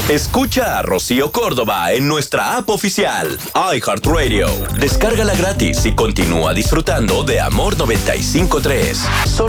Escucha a Rocío Córdoba en nuestra app oficial, iHeartRadio. Descárgala gratis y continúa disfrutando de Amor 95.3.